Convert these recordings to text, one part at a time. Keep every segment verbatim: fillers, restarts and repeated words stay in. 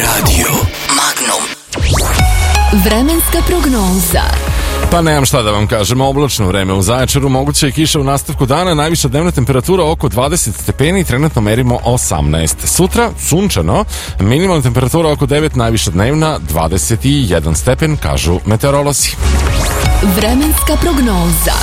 Radio Magnum. Vremenska prognoza. Pa nemam šta da vam kažem, oblačno vreme u Zaječaru, moguće je kiša u nastavku dana, najviša dnevna temperatura oko dvadeset stepeni, trenutno merimo osamnaest. Sutra sunčano, minimalna temperatura oko devet, najviša dnevna dvadeset jedan stepen, kažu meteorolozi. Vremenska prognoza.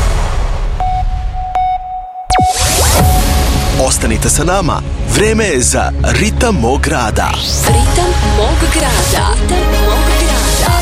Ostanite sa nama, vreme je za Ritam mog grada. Ritam mog grada. Ritam mog grada.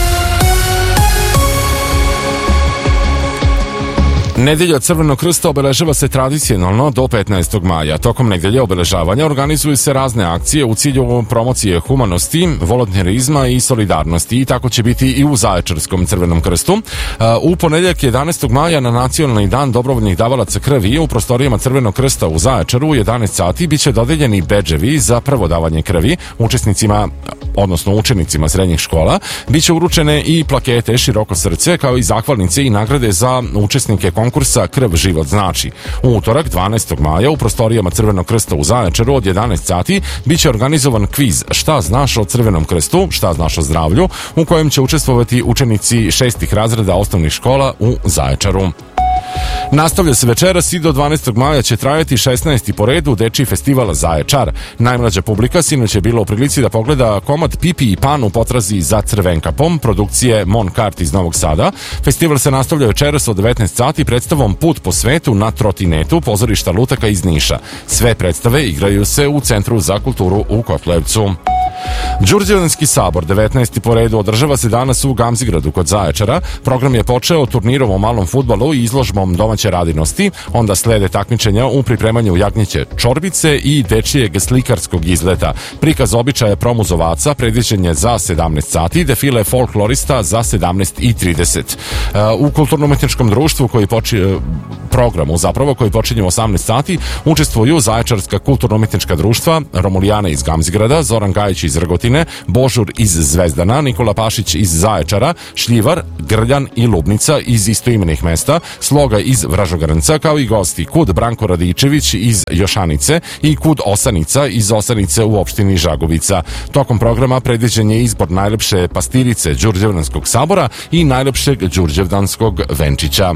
Nedelja Crvenog krsta obeležava se tradicionalno do petnaestog maja. Tokom nedelje obeležavanja organizuju se razne akcije u cilju promocije humanosti, volonterizma i solidarnosti, i tako će biti i u Zaječarskom Crvenom krstu. U ponedeljak jedanaestog maja na Nacionalni dan dobrovoljnih davalaca krvi u prostorijama Crvenog krsta u Zaječaru u jedanaest sati biće dodeljeni bedževi za prvo davanje krvi učesnicima, odnosno učenicima srednjih škola. Biće uručene i plakete Široko srce, kao i zahvalnice i nagrade za učesnike konkursa Krv život znači. U utorak dvanaestog maja u prostorijama Crvenog krsta u Zaječaru od jedanaest sati biće organizovan kviz Šta znaš o Crvenom krstu, šta znaš o zdravlju, u kojem će učestvovati učenici šestih razreda osnovnih škola u Zaječaru. Nastavlja se večeras i do dvanaestog maja će trajati šesnaesti po redu Dečiji festival Zaječar. Najmlađa publika sinoć je bila u prilici da pogleda komad Pipi i Pan u potrazi za Crvenkapom, produkcije Mon Kart iz Novog Sada. Festival se nastavlja večeras od devetnaest sati predstavom Put po svetu na trotinetu pozorišta Lutaka iz Niša. Sve predstave igraju se u Centru za kulturu u Kotlevcu. Đurđevdanski sabor devetnaesti po redu održava se danas u Gamzigradu kod Zaječara. Program je počeo turnirom o malom fudbalu i izložbom domaće radinosti, onda slede takmičenja u pripremanju jagnjeće čorbice i dečijeg slikarskog izleta. Prikaz običaja promuzovaca predviđen je za sedamnaest sati, defile folklorista za sedamnaest i trideset. U kulturno-umetničkom društvu koji počinje programu zapravo koji počinje u osamnaest sati učestvuju Zaječarska kulturno-umetnička društva, Romulijana iz Gamzigrada, Zoran Gajić iz Rgotine, Božur iz Zvezdana, Nikola Pašić iz Zaječara, Šljivar, Grljan i Lubnica iz istoimenih mesta, Sloga iz Vražogranca, kao i gosti Kud Branko Radičević iz Jošanice i Kud Osanica iz Osanice u opštini Žagovica. Tokom programa predviđen je izbor najlepše pastirice Đurđevdanskog sabora i najlepšeg Đurđevdanskog venčića.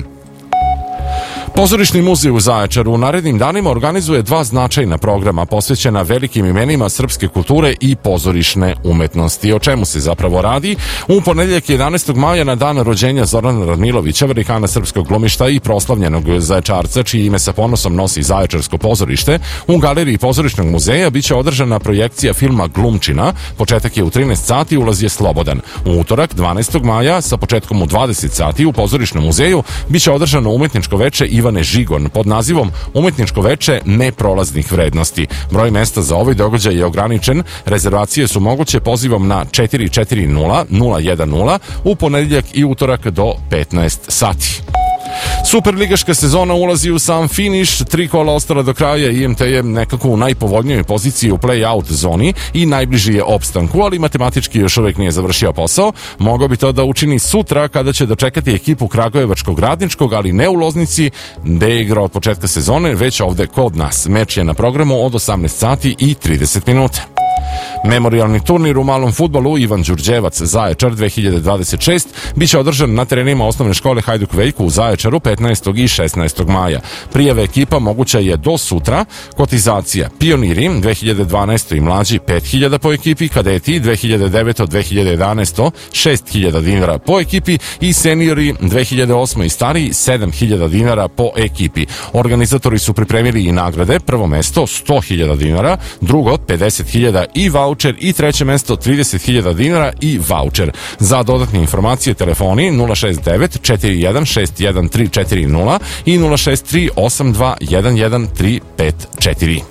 Pozorišni muzej u Zaječaru u narednim danima organizuje dva značajna programa posvećena velikim imenima srpske kulture i pozorišne umetnosti. O čemu se zapravo radi? U ponedeljak jedanaestog maja na dan rođenja Zorana Radmilovića, velikana srpskog glumišta i proslavljenog Zaječarca, čije ime sa ponosom nosi Zaječarsko pozorište, u galeriji pozorišnog muzeja biće održana projekcija filma Glumčina. Početak je u trinaest sati, ulaz je slobodan. U utorak dvanaestog maja sa početkom u dvadeset sati u pozorišnom muzeju biće održano umetničko veče Ivane Žigon pod nazivom Umetničko veče neprolaznih vrednosti. Broj mesta za ovaj događaj je ograničen, rezervacije su moguće pozivom na četiri četiri nula nula jedan nula u ponedeljak i utorak do petnaest sati. Superligaška sezona ulazi u sam finiš, tri kola ostala do kraja, I M T je nekako u najpovoljnijoj poziciji u play-out zoni i najbliži je opstanku, ali matematički još uvijek nije završio posao. Mogao bi to da učini sutra kada će dočekati ekipu Kragujevačkog Radničkog, ali ne u Loznici gde je igrao od početka sezone, već ovde kod nas. Meč je na programu od osamnaest sati i trideset minuta. Memorijalni turnir u malom fudbalu Ivan Đurđevac Zaječar dve hiljade dvadeset šest biće održan na terenima osnovne škole Hajduk Veljko u Zaječaru petnaestog i šesnaestog maja. Prijave ekipa moguća je do sutra. Kotizacija: pioniri dve hiljade dvanaeste i mlađi pet hiljada po ekipi, kadeti dve hiljade devete do dve hiljade jedanaeste šest hiljada dinara po ekipi i seniori dve hiljade osme i stariji sedam hiljada dinara po ekipi. Organizatori su pripremili i nagrade: prvo mesto sto hiljada dinara, drugo pedeset hiljada i vaučer i treće mesto trideset hiljada dinara i vaučer. Za dodatne informacije telefoni nula šest devet četiri jedan šest jedan tri četiri nula i nula šest tri osam dva jedan jedan tri pet četiri.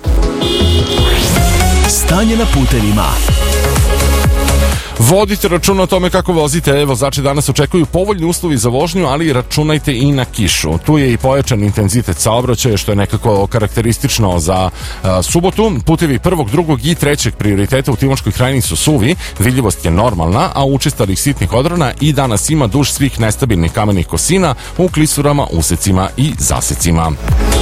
Stanje na putevima. Vodite računa o tome kako vozite. Vozači danas očekuju povoljni uslovi za vožnju, ali računajte i na kišu. Tu je i pojačan intenzitet saobraćaja, što je nekako karakteristično za a, subotu. Putevi prvog, drugog i trećeg prioriteta u Timočkoj krajini su suvi, vidljivost je normalna, a učestalih sitnih odrona i danas ima duž svih nestabilnih kamenih kosina u klisurama, usecima i zasecima.